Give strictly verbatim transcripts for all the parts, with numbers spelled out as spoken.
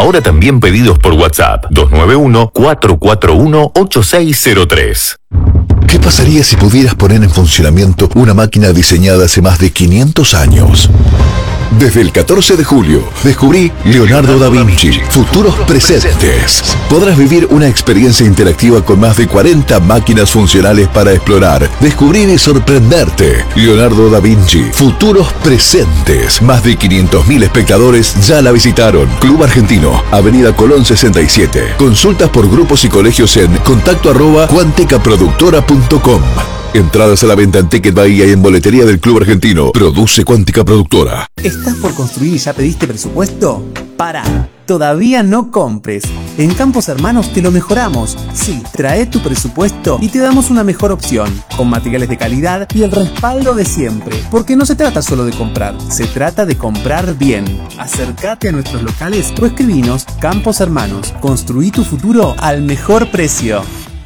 Ahora también pedidos por WhatsApp dos nueve uno, cuatro cuatro uno, ocho seis cero tres. ¿Qué pasaría si pudieras poner en funcionamiento una máquina diseñada hace más de quinientos años? Desde el catorce de julio, descubrí Leonardo da Vinci, Futuros Presentes. Podrás vivir una experiencia interactiva con más de cuarenta máquinas funcionales para explorar, descubrir y sorprenderte. Leonardo da Vinci, Futuros Presentes. Más de quinientos mil espectadores ya la visitaron. Club Argentino, Avenida Colón sesenta y siete. Consultas por grupos y colegios en contacto arroba cuanticaproductora punto com. Entradas a la venta en Ticket Bahía y en boletería del Club Argentino. Produce Cuántica Productora. ¿Estás por construir y ya pediste presupuesto? Para. Todavía no compres. En Campos Hermanos te lo mejoramos. Sí, trae tu presupuesto y te damos una mejor opción, con materiales de calidad y el respaldo de siempre. Porque no se trata solo de comprar, se trata de comprar bien. Acércate a nuestros locales o escribinos. Campos Hermanos. Construí tu futuro al mejor precio.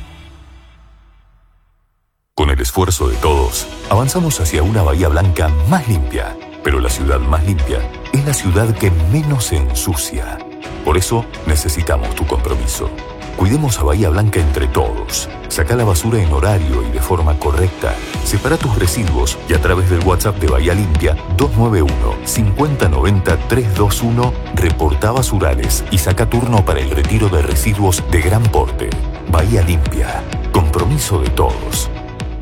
Con el esfuerzo de todos, avanzamos hacia una Bahía Blanca más limpia. Pero la ciudad más limpia es la ciudad que menos se ensucia. Por eso necesitamos tu compromiso. Cuidemos a Bahía Blanca entre todos. Saca la basura en horario y de forma correcta. Separa tus residuos y a través del WhatsApp de Bahía Limpia dos nueve uno, cinco cero nueve cero, tres dos uno reporta basurales y saca turno para el retiro de residuos de gran porte. Bahía Limpia. Compromiso de todos.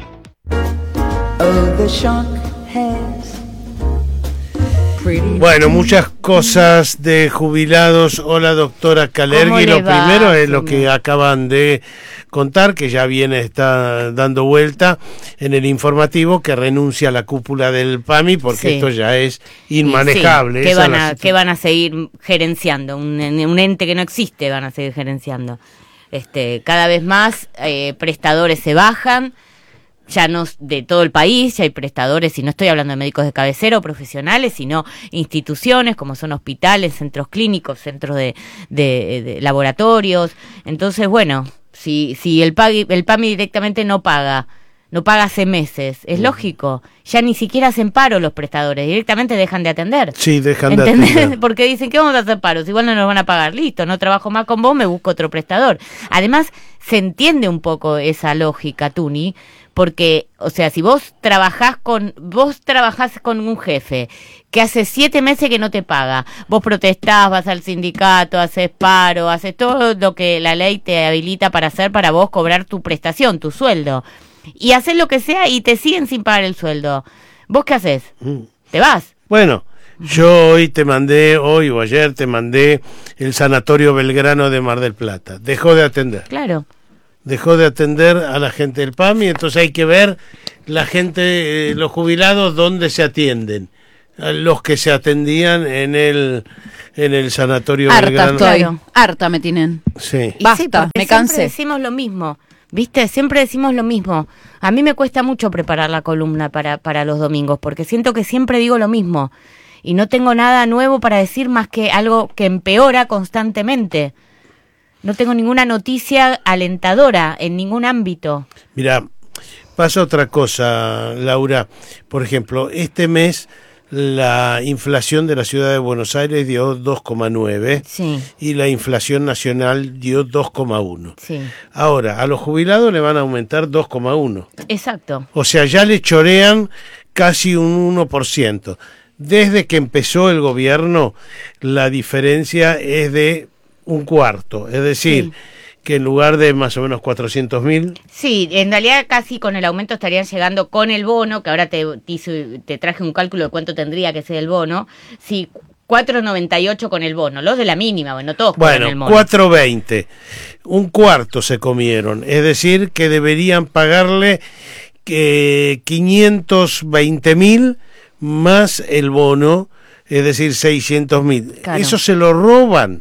Bueno, muchas cosas de jubilados. Hola, doctora Kalergi. Lo va, primero es lo que acaban de contar, que ya viene, está dando vuelta en el informativo, que renuncia a la cúpula del P A M I porque sí. Esto ya es inmanejable. Sí. ¿Qué, van a, ¿Qué van a seguir gerenciando? Un, un ente que no existe van a seguir gerenciando. Este, cada vez más eh, prestadores se bajan. Ya no de todo el país, ya hay prestadores, y no estoy hablando de médicos de cabecera o profesionales, sino instituciones como son hospitales, centros clínicos, centros de, de, de laboratorios. Entonces, bueno, si si el, pag, el P A M I directamente no paga, no paga hace meses, es lógico, ya ni siquiera hacen paro los prestadores, directamente dejan de atender. Sí, dejan ¿entendés? de atender. Porque dicen, ¿qué vamos a hacer paros? Igual no nos van a pagar, listo, no trabajo más con vos, me busco otro prestador. Además, se entiende un poco esa lógica, Tuni, porque, o sea, si vos trabajás con, vos trabajás con un jefe que hace siete meses que no te paga, vos protestás, vas al sindicato, haces paro, haces todo lo que la ley te habilita para hacer para vos cobrar tu prestación, tu sueldo, y haces lo que sea y te siguen sin pagar el sueldo. ¿Vos qué haces? Mm. ¿Te vas? Bueno, yo hoy te mandé, hoy o ayer te mandé el Sanatorio Belgrano de Mar del Plata. Dejó de atender. Claro. Dejó de atender a la gente del P A M I, entonces hay que ver la gente, eh, los jubilados, dónde se atienden. Los que se atendían en el en el Sanatorio harta Belgrano. Estoy. Claro. Harta me tienen. Sí. Y Basta, sí, me cansé. Siempre decimos lo mismo, ¿viste? Siempre decimos lo mismo. A mí me cuesta mucho preparar la columna para, para los domingos, porque siento que siempre digo lo mismo. Y no tengo nada nuevo para decir más que algo que empeora constantemente. No tengo ninguna noticia alentadora en ningún ámbito. Mira, pasa otra cosa, Laura. Por ejemplo, este mes la inflación de la ciudad de Buenos Aires dio dos coma nueve sí. y la inflación nacional dio dos coma uno. Sí. Ahora, a los jubilados le van a aumentar dos coma uno. Exacto. O sea, ya le chorean casi un uno por ciento. Desde que empezó el gobierno, la diferencia es de un cuarto, es decir, sí. que en lugar de más o menos cuatrocientos mil... Sí, en realidad casi con el aumento estarían llegando con el bono, que ahora te, te, te traje un cálculo de cuánto tendría que ser el bono, sí, cuatro noventa y ocho con el bono, los de la mínima, bueno, todos bueno, con el bono. cuatro veinte, un cuarto se comieron, es decir, que deberían pagarle eh, quinientos veinte mil más el bono, es decir, seiscientos mil. Claro. Eso se lo roban.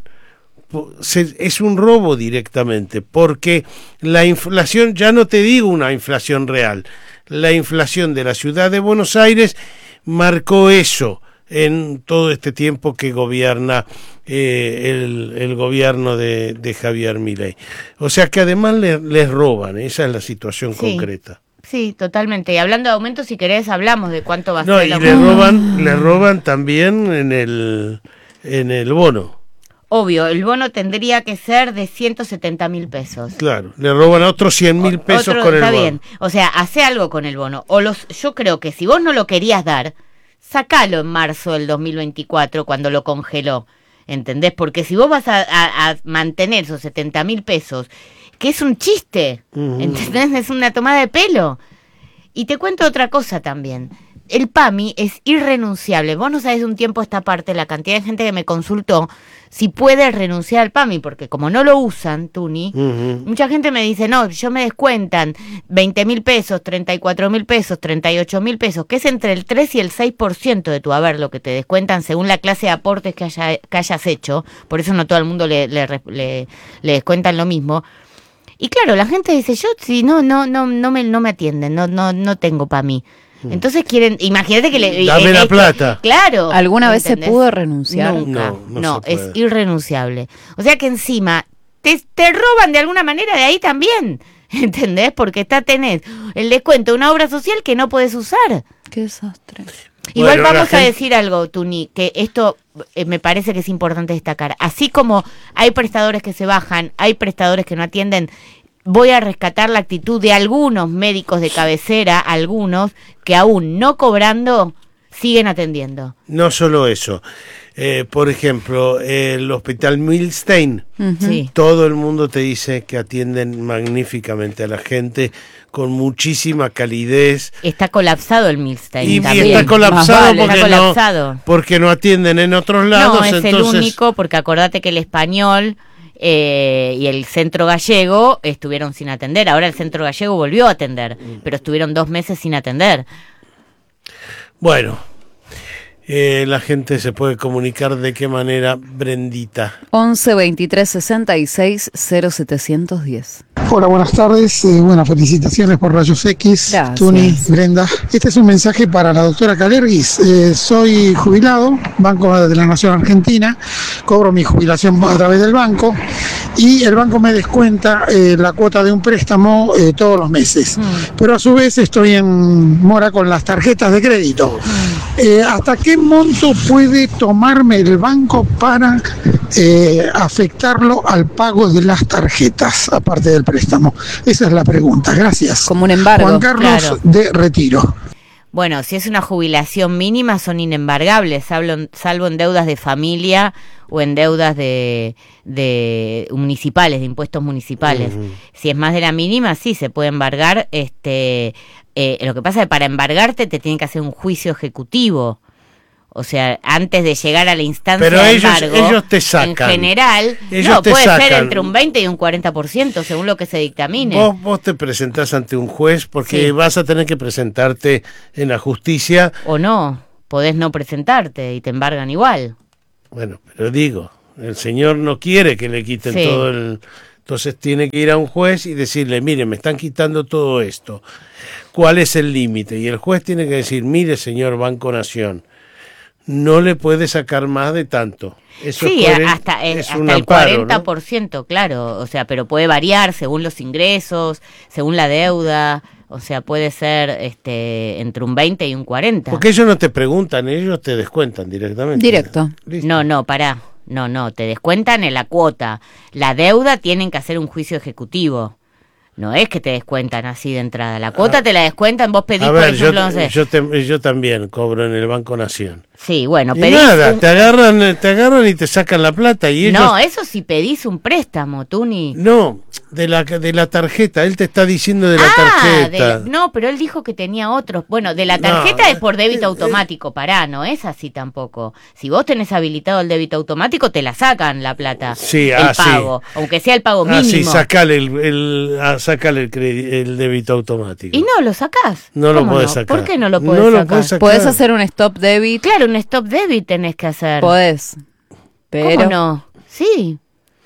Es un robo directamente, porque la inflación, ya no te digo una inflación real, la inflación de la ciudad de Buenos Aires marcó eso en todo este tiempo que gobierna eh, el, el gobierno de, de Javier Milei. O sea que además les, les roban, esa es la situación sí. concreta. Sí, totalmente. Y hablando de aumentos, si querés, hablamos de cuánto va a no, ser el y aumento. le roban, le roban también en el, en el bono. obvio, el bono tendría que ser de ciento setenta mil pesos. Claro, le roban otros cien mil pesos Otro, con el está bono. bien, o sea, hace algo con el bono. O los, yo creo que si vos no lo querías dar, sacalo en marzo del dos mil veinticuatro cuando lo congeló, ¿entendés? Porque si vos vas a, a, a mantener esos setenta mil pesos, que es un chiste, uh-huh. ¿entendés? Es una tomada de pelo. Y te cuento otra cosa también. El PAMI es irrenunciable. Vos no sabés un tiempo esta parte, la cantidad de gente que me consultó si puede renunciar al PAMI, porque como no lo usan, Tuni, uh-huh. mucha gente me dice, no, yo me descuentan veinte mil pesos, treinta y cuatro mil pesos, treinta y ocho mil pesos, que es entre el tres y el seis por ciento de tu haber lo que te descuentan según la clase de aportes que, haya, que hayas hecho. Por eso no todo el mundo le, le, le, le descuentan lo mismo. Y claro, la gente dice, yo si no, no, no, no me, no me atienden, no, no, no tengo PAMI. Entonces quieren, imagínate que le... Dame eh, la eh, plata. Claro. ¿Alguna vez ¿entendés? se pudo renunciar? Nunca. No, no, no se es puede. irrenunciable. O sea que encima te, te roban de alguna manera de ahí también. ¿Entendés? Porque está tenés el descuento de una obra social que no podés usar. Qué desastre. Igual Bueno, vamos la a gente... decir algo, Tuni, que esto eh, me parece que es importante destacar. Así como hay prestadores que se bajan, hay prestadores que no atienden, voy a rescatar la actitud de algunos médicos de cabecera, algunos que aún no cobrando siguen atendiendo. No solo eso. Eh, por ejemplo, el Hospital Milstein, Uh-huh. Sí. todo el mundo te dice que atienden magníficamente a la gente con muchísima calidez. Está colapsado el Milstein Y, y también. está colapsado, Más vale. porque, Está no, colapsado. porque no atienden en otros lados. No, es entonces... el único, porque acordate que el español eh, y el centro gallego estuvieron sin atender. Ahora el centro gallego volvió a atender, pero estuvieron dos meses sin atender. Bueno, eh, la gente se puede comunicar de qué manera, Brendita. once veintitrés sesenta y seis cero setecientos diez. Hola, buenas tardes. Eh, bueno, felicitaciones por Rayos X, Gracias. Tuni, Brenda. Este es un mensaje para la doctora Calergis. Eh, soy jubilado, Banco de la Nación Argentina, cobro mi jubilación a través del banco y el banco me descuenta eh, la cuota de un préstamo eh, todos los meses. Mm. Pero a su vez estoy en mora con las tarjetas de crédito. Mm. Eh, ¿Hasta qué monto puede tomarme el banco para eh, afectarlo al pago de las tarjetas, aparte del préstamo? Esa es la pregunta. Gracias. Como un embargo. Juan Carlos, claro. de Retiro. Bueno, si es una jubilación mínima son inembargables, salvo, salvo en deudas de familia o en deudas de, de municipales, de impuestos municipales. Uh-huh. Si es más de la mínima, sí, se puede embargar. Este, eh, lo que pasa es que para embargarte te tienen que hacer un juicio ejecutivo. O sea, antes de llegar a la instancia Pero de ellos, embargo, ellos te sacan. en general, ellos no, te puede sacan. ser entre un veinte y un cuarenta por ciento, según lo que se dictamine. Vos, vos te presentás ante un juez porque Sí. vas a tener que presentarte en la justicia. O no, podés no presentarte y te embargan igual. Bueno, pero digo, el señor no quiere que le quiten Sí. todo el... Entonces tiene que ir a un juez y decirle, mire, me están quitando todo esto. ¿Cuál es el límite? Y el juez tiene que decir, mire, señor Banco Nación, no le puede sacar más de tanto. Eso Sí, es coherente, hasta, eh, es hasta un el amparo, cuarenta ¿no? por ciento, claro, o sea, pero puede variar según los ingresos, según la deuda, o sea, puede ser este entre un veinte y un cuarenta. Porque ellos no te preguntan, ellos te descuentan directamente. Directo. Listo. No, no, pará, no, no, te descuentan en la cuota, la deuda tienen que hacer un juicio ejecutivo. No es que te descuentan así de entrada. La cuota Ah. te la descuentan, vos pedís, A ver, por ejemplo, yo, no sé. yo, te- yo también cobro en el Banco Nación. Sí, bueno, Y pedís nada, un- te agarran, te agarran y te sacan la plata y ellos... No, eso si pedís un préstamo, Tuni. No, de la, de la tarjeta, él te está diciendo de la Ah, tarjeta. de la- no, pero él dijo que tenía otros. Bueno, de la No, tarjeta es por eh, débito eh, automático, pará, no es así tampoco. Si vos tenés habilitado el débito automático, te la sacan la plata, Sí, el ah, sí. pago, aunque sea el pago Ah, mínimo. sí, sacale el, el, ah, sacale el, credi- el débito automático. Y no lo sacás. No lo ¿Cómo podés sacar. ¿Por qué no lo podés No lo sacar? podés sacar. Podés hacer un stop debit. Claro, un stop debit tenés que hacer. Podés. Pero ¿Cómo no? Sí.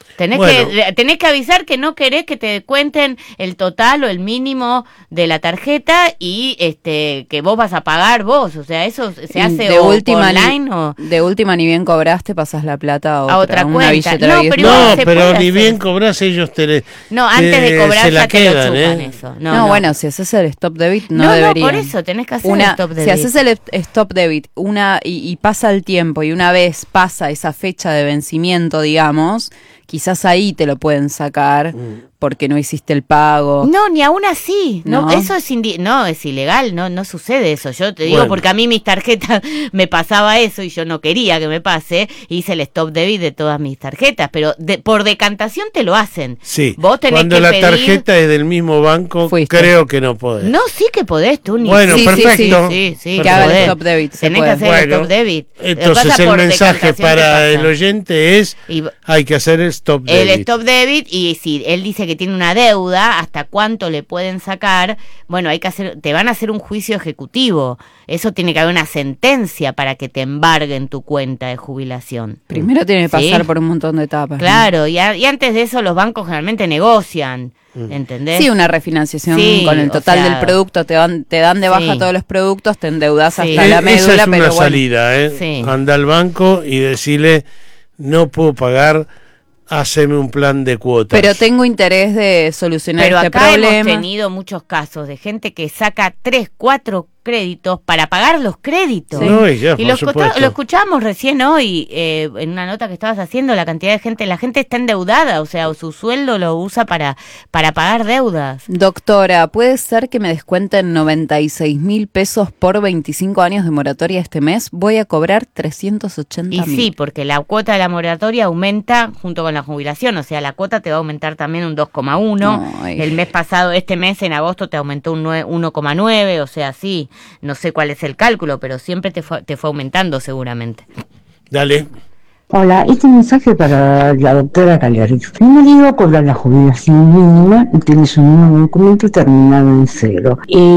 Tenés, Bueno. que, tenés que avisar que no querés que te cuenten el total o el mínimo de la tarjeta y este que vos vas a pagar vos. O sea, eso se hace de o última online ni, o de última ni bien cobraste, pasas la plata a otra, a otra una cuenta. billetera No, vieja. pero igual No, se pero puede ni hacer. bien cobras, ellos te le, No, antes te- de cobrar se ya la te lo quedan, chupan ¿eh? eso. No, No, no. bueno, si haces el stop debit no, No, no, deberían. por eso tenés que hacer Una, el stop si debit. haces el stop debit una y, y pasa el tiempo y una vez pasa esa fecha de vencimiento, digamos, quizás ahí te lo pueden sacar porque no hiciste el pago. No, ni aún así. No, No. eso es indi- no, es ilegal, no, no sucede eso. Yo te digo Bueno. porque a mí mis tarjetas me pasaba eso y yo no quería que me pase. Hice el stop debit de todas mis tarjetas, pero de, por decantación te lo hacen. Sí, Vos tenés cuando que la pedir- tarjeta es del mismo banco, Fuiste. creo que no podés. No, sí que podés tú. Ni Bueno, Sí, sí, perfecto. Sí, sí, Que haga el podés. stop debit, se Tenés puede. que hacer el Bueno, stop debit. Lo que entonces pasa el por mensaje decantación te para pasa. el oyente es, Y- hay que hacer el stop El debit. stop debit, y si él dice que tiene una deuda, hasta cuánto le pueden sacar, bueno, hay que hacer, te van a hacer un juicio ejecutivo. Eso tiene que haber una sentencia para que te embarguen tu cuenta de jubilación. Primero tiene que pasar Sí. por un montón de etapas. ¿no? Claro, y, a- y antes de eso los bancos generalmente negocian, ¿entendés? Sí, una refinanciación Sí, con el o total sea, del producto, te dan, te dan de baja sí. todos los productos, te endeudás Sí. hasta Eh, la médula, Esa es una pero bueno. salida, ¿eh? Sí. Anda al banco y decirle, no puedo pagar, haceme un plan de cuotas. Pero tengo interés de solucionar Pero este acá hemos problema. tenido muchos casos de gente que saca tres, cuatro créditos para pagar los créditos. Sí. No, y ya, Y por lo, escucha- supuesto. lo escuchábamos recién hoy eh, en una nota que estabas haciendo, la cantidad de gente, la gente está endeudada, o sea, o su sueldo lo usa para, para pagar deudas. Doctora, ¿puede ser que me descuenten noventa y seis mil pesos por veinticinco años de moratoria este mes? Voy a cobrar trescientos ochenta Y mil. sí, porque la cuota de la moratoria aumenta junto con la jubilación, o sea, la cuota te va a aumentar también un dos coma uno. Ay. El mes pasado, este mes en agosto te aumentó un nue- uno coma nueve, o sea, sí, no sé cuál es el cálculo, pero siempre te fue, te fue aumentando seguramente. Dale. Hola, este mensaje para la doctora Caleri. Mi marido cobra la jubilación mínima y tiene su mismo documento terminado en cero.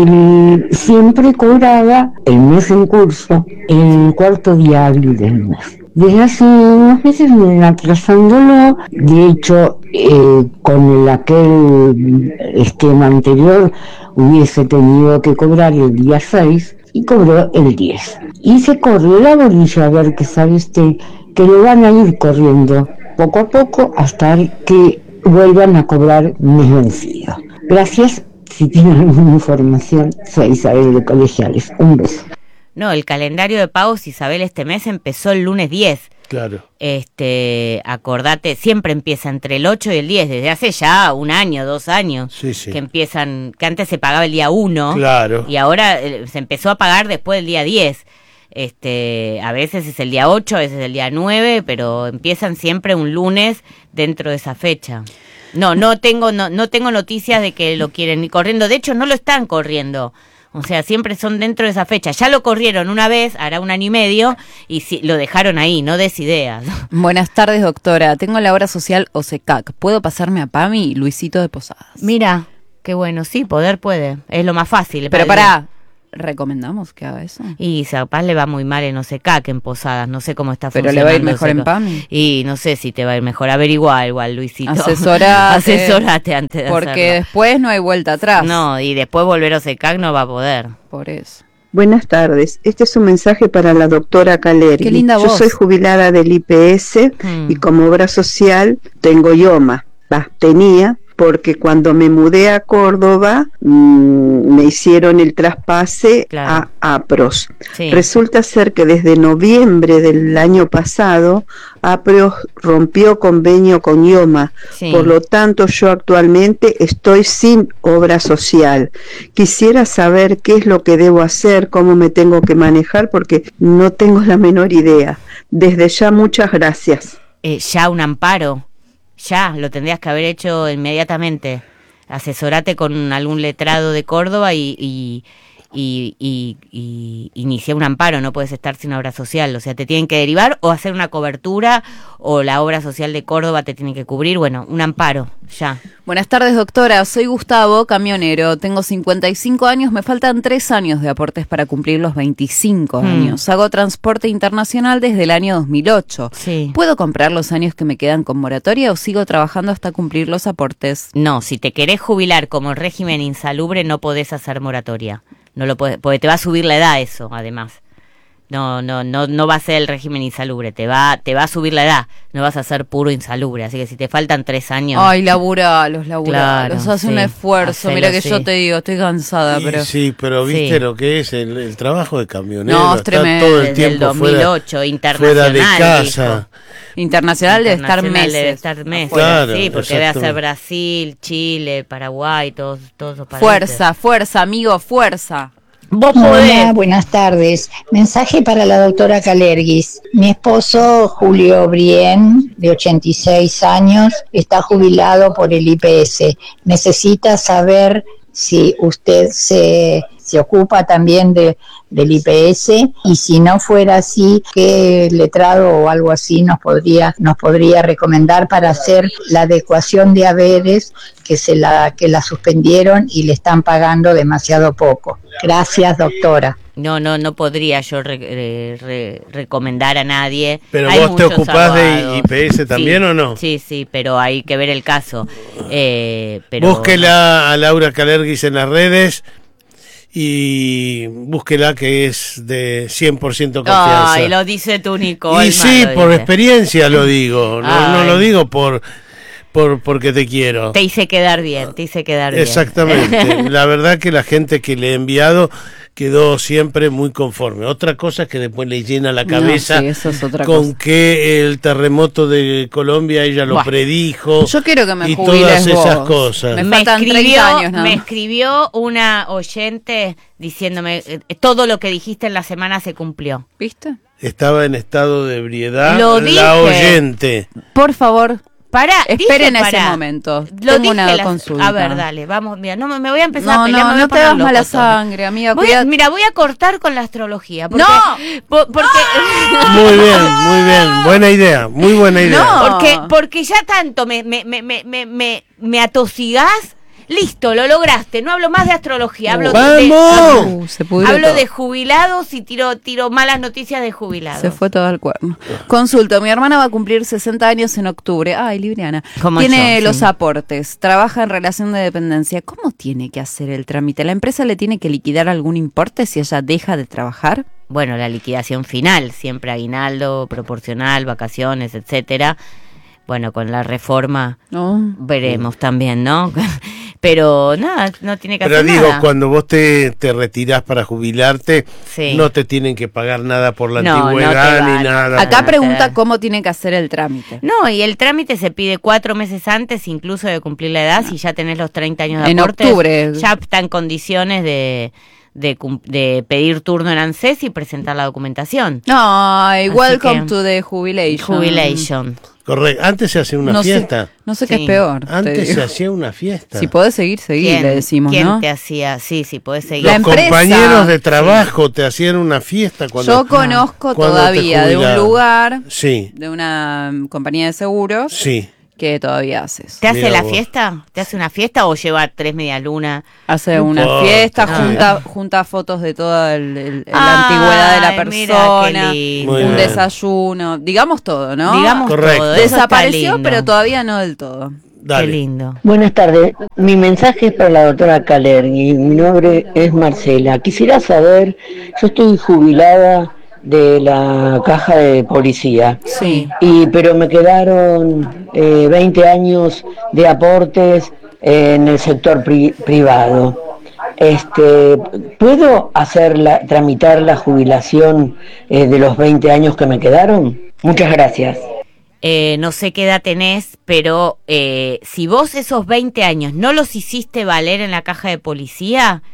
Él siempre cobraba el mes en curso, el cuarto día hábil del mes. Desde hace unos meses vienen atrasándolo. De hecho, eh, con el aquel esquema anterior hubiese tenido que cobrar el día seis y cobró el diez. Y se corrió la bolilla a ver que sabe usted que lo van a ir corriendo poco a poco hasta que vuelvan a cobrar mes vencido. Gracias. Si tienen alguna información, soy Isabel de Colegiales. Un beso. No, el calendario de pagos, Isabel, este mes empezó el lunes diez. Claro. Este, acordate, siempre empieza entre el ocho y el diez, desde hace ya un año, dos años, Sí, sí. que empiezan, que antes se pagaba el día uno, Claro. y ahora eh, se empezó a pagar después del día diez. Este, a veces es el día ocho, a veces es el día nueve, pero empiezan siempre un lunes dentro de esa fecha. No, no tengo, no, no tengo noticias de que lo quieren ir corriendo, de hecho no lo están corriendo. O sea, siempre son dentro de esa fecha. Ya lo corrieron una vez, hará un año y medio, y si, lo dejaron ahí, no des ideas. Buenas tardes, doctora. Tengo la obra social OSECAC. ¿Puedo pasarme a PAMI? Luisito de Posadas. Mira, qué bueno, sí, poder puede. Es lo más fácil. Pero para pará, ¿recomendamos que haga eso? Y capaz le va muy mal en O S E C A que en Posadas, no sé cómo está Pero funcionando. le va a ir mejor en O S E C A. PAMI. Y no sé si te va a ir mejor, averiguá igual, Luisito. Asesorate. Asesorate antes de Porque hacerlo. después no hay vuelta atrás. No, y después volver a O S E C A no va a poder. Por eso. Buenas tardes, este es un mensaje para la doctora Caleri. Qué linda Yo voz. soy jubilada del I P S Hmm. y como obra social tengo IOMA, bah, tenía, porque cuando me mudé a Córdoba mmm, me hicieron el traspase Claro. a APROS. Sí. Resulta ser que desde noviembre del año pasado APROS rompió convenio con IOMA, Sí. por lo tanto yo actualmente estoy sin obra social. Quisiera saber qué es lo que debo hacer, cómo me tengo que manejar, porque no tengo la menor idea. Desde ya, muchas gracias. Eh, ya un amparo, ya, lo tendrías que haber hecho inmediatamente. Asesorate con algún letrado de Córdoba y, y, y, y, y iniciar un amparo, no puedes estar sin obra social, o sea, te tienen que derivar o hacer una cobertura, o la obra social de Córdoba te tiene que cubrir, bueno, un amparo, ya. Buenas tardes, doctora. Soy Gustavo, camionero. Tengo cincuenta y cinco años. Me faltan tres años de aportes para cumplir los veinticinco Mm. años. Hago transporte internacional desde el año dos mil ocho. Sí. ¿Puedo comprar los años que me quedan con moratoria o sigo trabajando hasta cumplir los aportes? No, si te querés jubilar como régimen insalubre, no podés hacer moratoria. No lo podés, porque te va a subir la edad eso, además. No, no, no, no va a ser el régimen insalubre, te va, te va a subir la edad, no vas a ser puro insalubre, así que si te faltan tres años. Ay, laburalos, laburalos, Claro, hace sí, un esfuerzo. hacelo, Mira que sí. yo te digo, estoy cansada, Y pero sí, pero viste Sí. lo que es el, el trabajo de camionero. No, es está tremendo. todo el Desde el tiempo dos mil fuera, ocho, fuera internacional, de casa. internacional debe estar Internacional meses. debe estar meses, Claro, sí, porque debe hacer exactamente. Brasil, Chile, Paraguay, todos, todos esos países. Fuerza, fuerza, amigo, fuerza. Vos Hola, podés. buenas tardes. Mensaje para la doctora Calerguis. Mi esposo, Julio Brien, de ochenta y seis años, está jubilado por el I P S. Necesita saber si usted se, se ocupa también de, del I P S, y si no fuera así, qué letrado o algo así nos podría, nos podría recomendar para hacer la adecuación de haberes que, se la, que la suspendieron y le están pagando demasiado poco. Gracias, doctora. No, no, no podría yo re- re- re- recomendar a nadie. Pero Hay vos te muchos ocupás de abogados. I P S también, Sí, ¿o no? Sí, sí, pero hay que ver el caso. Eh, pero Búsquela a Laura Calerguis en las redes y búsquela, que es de cien por ciento confianza. Ay, lo dice tú, Nicole. y sí, por experiencia lo digo, no, no Ay. lo digo por, por porque te quiero. Te hice quedar bien, te hice quedar bien. Exactamente. La verdad que la gente que le he enviado quedó siempre muy conforme. Otra cosa es que después le llena la No, cabeza sí, eso es otra con cosa. que el terremoto de Colombia ella lo Buah. predijo. Yo quiero que me y jubiles todas esas vos. cosas. Me Me faltan escribió, treinta años nada me más. escribió una oyente diciéndome, eh, todo lo que dijiste en la semana se cumplió. ¿Viste? Estaba en estado de ebriedad Lo la dije. oyente. Por favor, Pará, esperen dije, ese pará. momento. Lo Tengo dije una la- consulta. A ver, dale, vamos, mira, no me me voy a empezar No, a pelear, no, me voy no a te poner das loco mala todo. sangre, amiga. Voy a- cuidado. mira, voy a cortar con la astrología. Porque, ¡No! po- porque, Muy bien, muy bien. Buena idea, muy buena idea. No. porque, porque ya tanto me, me, me, me, me, me, me atosigás. Listo, lo lograste. No hablo más de astrología. Hablo de, ¡Vamos! Uh, se pudrió hablo todo. de jubilados y tiro, tiro malas noticias de jubilados. Se fue todo al cuerno. Consulto, mi hermana va a cumplir sesenta años en octubre. Ay, Libriana. Como Tiene yo, los sí. aportes, trabaja en relación de dependencia. ¿Cómo tiene que hacer el trámite? ¿La empresa le tiene que liquidar algún importe si ella deja de trabajar? Bueno, la liquidación final, siempre aguinaldo, proporcional, vacaciones, etcétera. Bueno, con la reforma No. veremos también, ¿no? Pero nada, no tiene que Pero hacer digo, nada. cuando vos te, te retirás para jubilarte, Sí. no te tienen que pagar nada por la No, no te antigüedad van. ni nada. Acá Ah, pregunta claro. cómo tiene que hacer el trámite. No, y el trámite se pide cuatro meses antes, incluso de cumplir la edad, si ya tenés los treinta años de En aportes. octubre. Ya está en condiciones de, de, cum- de pedir turno en ANSES y presentar la documentación. Ay, Así welcome que- to the jubilation. Jubilation. Correcto. Antes se hacía una No sé, fiesta. no sé qué Sí. es peor. te Antes digo. se hacía una fiesta. Si podés seguir, seguí, ¿Quién, le decimos, quién ¿no? te hacía? Sí, sí, podés seguir. La Los empresa. compañeros de trabajo te hacían una fiesta cuando. Yo conozco cuando te todavía de un jubilaban. lugar, Sí, de una mm, compañía de seguros, sí. que todavía hace eso. ¿Te hace Mira la vos. fiesta? ¿Te hace una fiesta o lleva tres medialunas? Hace No una importa, fiesta, sí. junta, junta fotos de toda el- el- la antigüedad de la Ay, mira, persona, qué lindo. Muy un bien. desayuno, digamos todo, ¿no? Digamos Correcto. todo. eso está Desapareció, lindo. pero todavía no del todo. Dale. Qué lindo. Buenas tardes, mi mensaje es para la doctora Calergi, mi nombre es Marcela. Quisiera saber, yo estoy jubilada de la caja de policía, Sí. y pero me quedaron eh, veinte años de aportes en el sector pri- privado. Este, ¿puedo hacer la, tramitar la jubilación eh, de los veinte años que me quedaron? Muchas gracias. Eh, no sé qué edad tenés, pero eh, si vos esos veinte años no los hiciste valer en la caja de policía,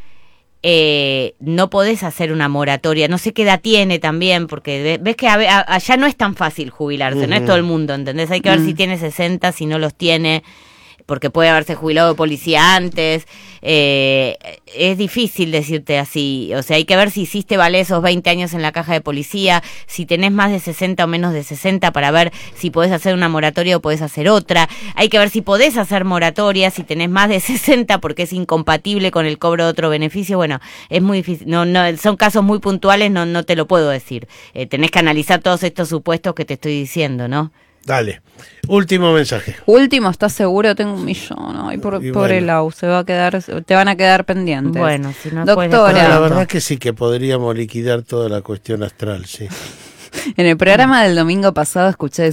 eh, no podés hacer una moratoria. No sé qué edad tiene también, porque ve- ves que a- a- allá no es tan fácil jubilarse, no es Ujú. todo el mundo, ¿entendés? Hay que ver Mm. si tiene sesenta, si no los tiene. porque puede haberse jubilado de policía antes. Eh, es difícil decirte así, o sea, hay que ver si hiciste valer esos veinte años en la caja de policía, si tenés más de sesenta o menos de sesenta, para ver si podés hacer una moratoria o podés hacer otra. Hay que ver si podés hacer moratoria, si tenés más de sesenta porque es incompatible con el cobro de otro beneficio. Bueno, es muy difícil, no, no, son casos muy puntuales, no, no te lo puedo decir. Eh, tenés que analizar todos estos supuestos que te estoy diciendo, ¿no? Dale, último mensaje. Último, ¿estás seguro? Tengo un millón. Ay, por, Y pobre bueno. Lau, se va a quedar, te van a quedar pendientes. Bueno, si no Doctora, Bueno, la verdad que sí, que podríamos liquidar toda la cuestión astral, sí. en el programa del domingo pasado escuché